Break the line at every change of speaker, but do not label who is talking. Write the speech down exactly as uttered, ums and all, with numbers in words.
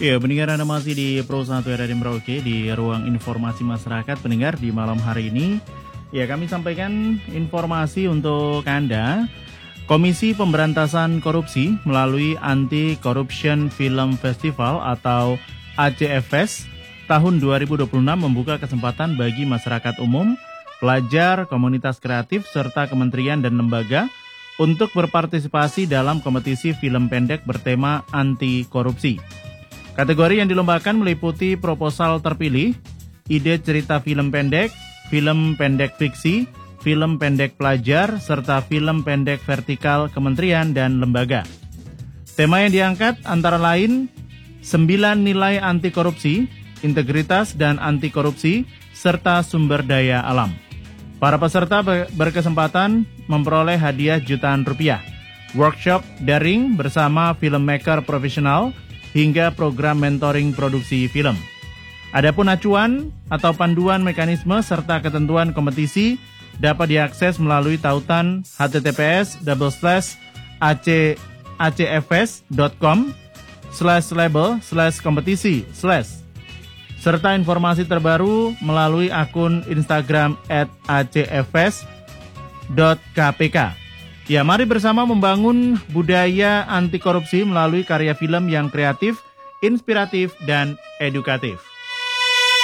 Ya, pendengar Anda masih di Pro satu R R I Merauke di ruang informasi masyarakat. Pendengar, di malam hari ini ya kami sampaikan informasi untuk Anda. Komisi Pemberantasan Korupsi melalui Anti Corruption Film Festival atau A C F S tahun dua ribu dua puluh enam membuka kesempatan bagi masyarakat umum, pelajar, komunitas kreatif, serta kementerian dan lembaga untuk berpartisipasi dalam kompetisi film pendek bertema anti korupsi. Kategori yang dilombakan meliputi proposal terpilih, ide cerita film pendek, film pendek fiksi, film pendek pelajar, serta film pendek vertikal kementerian dan lembaga. Tema yang diangkat antara lain sembilan nilai anti korupsi, integritas dan anti korupsi, serta sumber daya alam. Para peserta berkesempatan memperoleh hadiah jutaan rupiah, workshop daring bersama filmmaker profesional, hingga program mentoring produksi film. Adapun acuan atau panduan mekanisme serta ketentuan kompetisi dapat diakses melalui tautan h t t p s double slash a c a c f s dot com slash label slash kompetisi slash serta informasi terbaru melalui akun Instagram at a c f s dot k p k. Ya, mari bersama membangun budaya anti korupsi melalui karya film yang kreatif, inspiratif, dan edukatif.